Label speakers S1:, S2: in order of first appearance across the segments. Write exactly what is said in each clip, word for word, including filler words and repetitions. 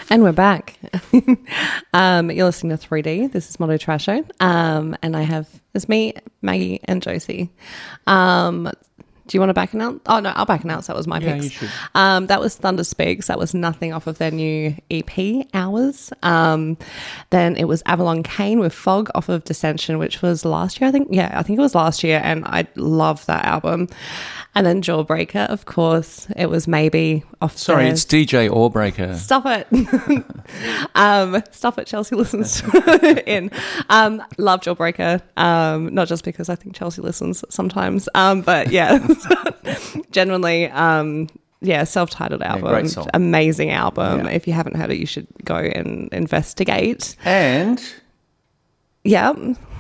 S1: And we're back. um, you're listening to three D. This is Moto Trash Show. Um, and I have, it's me, Maggie, and Josie. Um, do you want to back announce? Oh, no, I'll back announce. That was my
S2: Yeah,
S1: picks.
S2: you should.
S1: Um, that was Thunder Speaks. That was Nothing off of their new E P, Hours. Um, then it was Avalon Kane with Fog off of Dissension, which was last year, I think. Yeah, I think it was last year. And I love that album. And then Jawbreaker, of course. It was Maybe off
S2: Sorry,
S1: their-
S2: it's D J Orbreaker.
S1: Stop it. um, stop it, Chelsea listens in. Um, love Jawbreaker, um, not just because I think Chelsea listens sometimes, um, but yeah, genuinely, um, yeah, self-titled album.
S2: great song.
S1: Amazing album.
S2: Yeah.
S1: If you haven't heard it, you should go and investigate.
S2: And
S1: Yeah.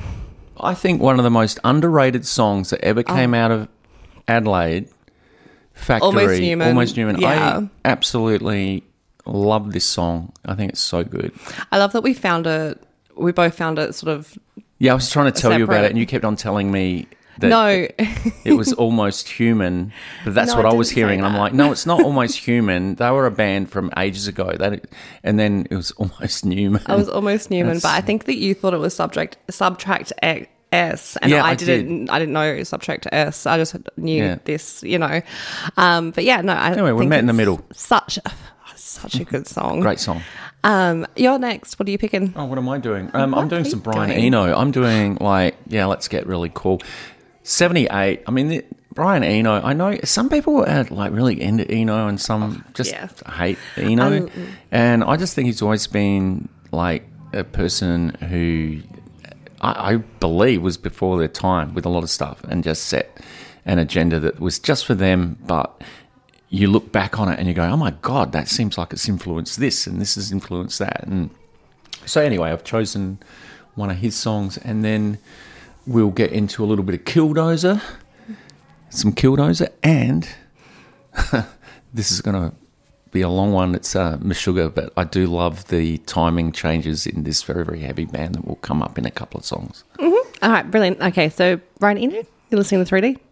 S2: I think one of the most underrated songs that ever came out of Adelaide, Factory,
S1: Almost Human.
S2: Almost Human.
S1: Yeah.
S2: I absolutely love this song. I think it's so good.
S1: I love that we found it, we both found it sort of,
S2: Yeah, I was trying to tell you about
S1: Separate.
S2: it, and you kept on telling me that
S1: no.
S2: it was Almost Human, but that's
S1: No,
S2: what
S1: I
S2: I was
S1: didn't say
S2: hearing, and I'm
S1: that.
S2: like, no, it's not Almost Human. They were a band from ages ago. That, and then it was Almost Newman.
S1: I was almost Newman,
S2: That's-
S1: but I think that you thought it was subject subtract X. S and
S2: Yeah,
S1: I,
S2: I
S1: didn't I didn't know subtract to S. I just knew
S2: Yeah.
S1: this, you know. Um but yeah, no, I
S2: Anyway, we
S1: think
S2: met in the
S1: it's
S2: middle.
S1: Such a such a good song.
S2: Great song.
S1: Um you're next. What are you picking?
S2: Oh, what am I doing? Um, I'm
S1: What
S2: doing
S1: are
S2: some
S1: you
S2: Brian
S1: doing?
S2: Eno. I'm doing like, yeah, let's get really cool. seventy-eight. I mean, the, Brian Eno. I know some people are like really into Eno, and some just
S1: yeah.
S2: hate Eno.
S1: Um,
S2: and I just think he's always been like a person who I, I believe was before their time with a lot of stuff, and just set an agenda that was just for them, but you look back on it and you go, oh my God, that seems like it's influenced this and this has influenced that. And so anyway, I've chosen one of his songs, and then we'll get into a little bit of Killdozer, some Killdozer, and this is going to be a long one. It's uh, Meshuggah, but I do love the timing changes in this very, very heavy band that will come up in a couple of songs.
S1: All right, brilliant. Okay, so Brian Eno, you're listening to three D?